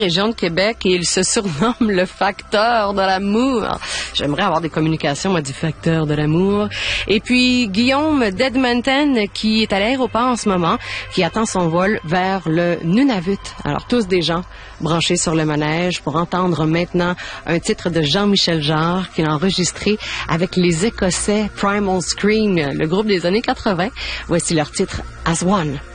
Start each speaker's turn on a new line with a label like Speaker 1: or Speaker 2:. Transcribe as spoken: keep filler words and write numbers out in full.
Speaker 1: région de Québec et il se surnomme le facteur de l'amour. J'aimerais avoir des communications, moi, du facteur de l'amour. Et puis, Guillaume d'Edmonton, qui est à l'aéroport en ce moment, qui attend son vol vers le Nunavut. Alors, tous des gens branchés sur le manège pour entendre maintenant un titre de Jean-Michel Jarre qu'il a enregistré avec les Écossais Primal Scream, le groupe des années quatre-vingt. Voici leur titre As One.